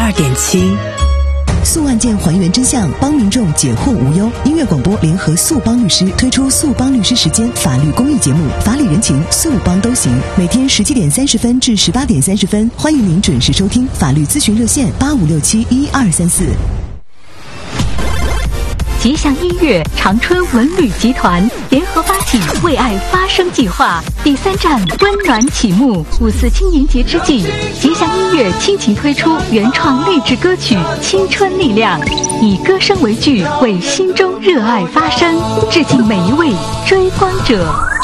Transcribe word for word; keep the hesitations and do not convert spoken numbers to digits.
二点七。 诉案件还原真相，帮民众解惑无忧。音乐广播联合诉帮律师推出诉帮律师时间法律公益节目，法理人情，诉帮都行。每天十七点三十分至十八点三十分，欢迎您准时收听法律咨询热线八五六七一二三四。 吉祥音乐长春文旅集团联合发起为爱发声计划第三站温暖启幕。五四青年节之际，吉祥音乐倾情推出原创励志歌曲《青春力量》，以歌声为剧，为心中热爱发声，致敬每一位追光者。